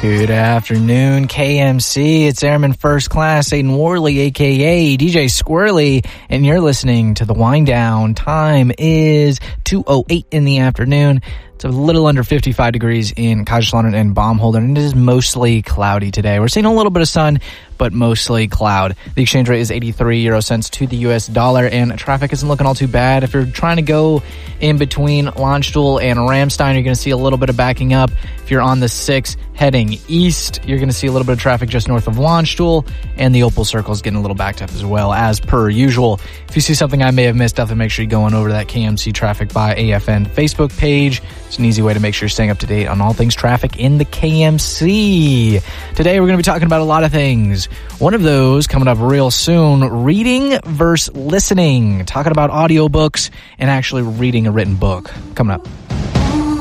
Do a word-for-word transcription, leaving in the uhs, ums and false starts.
Good afternoon, K M C. It's Airman First Class, Aiden Worley, a k a. D J Squirrely, and you're listening to The Wind Down. Time is two oh eight in the afternoon. It's a little under fifty-five degrees in Kaiserslautern and Baumholder, and it is mostly cloudy today. We're seeing a little bit of sun, but mostly cloud. The exchange rate is eighty-three euro cents to the U S dollar, and traffic isn't looking all too bad. If you're trying to go in between Landstuhl and Ramstein, you're going to see a little bit of backing up. If you're on the six heading east, you're going to see a little bit of traffic just north of Landstuhl, and the Opel Circle is getting a little backed up as well, as per usual. If you see something I may have missed, definitely make sure you go on over to that K M C Traffic by A F N Facebook page. It's an easy way to make sure you're staying up to date on all things traffic in the K M C. Today, we're going to be talking about a lot of things. One of those coming up real soon, reading versus listening. Talking about audiobooks and actually reading a written book. Coming up.